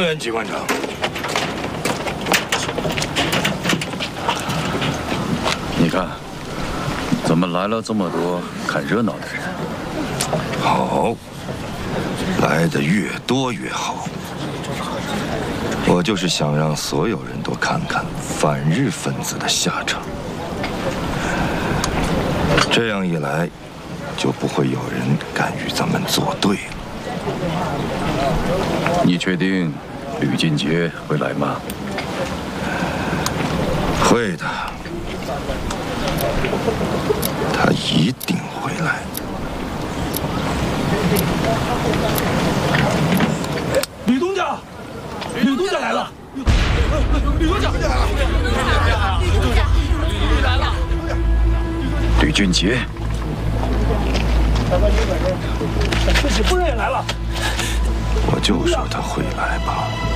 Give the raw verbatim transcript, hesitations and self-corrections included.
员机关长， 你看，怎么来了这么多看热闹的人？ 好，来的越多越好。我就是想让所有人都看看反日分子的下场，这样一来，就不会有人敢与咱们作对了。 你确定吕俊杰会来吗？ 会的，他一定会来。 吕东家，吕东家来了！吕东家来了！吕东家来了！ 吕俊杰， 自己夫人也来了。 我就说他会来吧。